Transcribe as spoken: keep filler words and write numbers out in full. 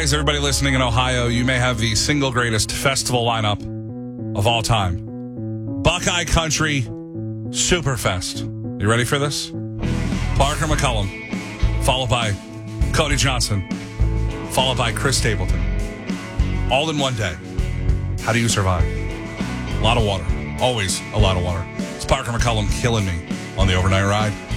guys, everybody listening in Ohio, you may have the single greatest festival lineup of all time. Buckeye Country Superfest. You ready for this? Parker McCullum, followed by Cody Johnson, followed by Chris Stapleton. All in one day. How do you survive? A lot of water. Always a lot of water. It's Parker McCullum killing me on the overnight ride.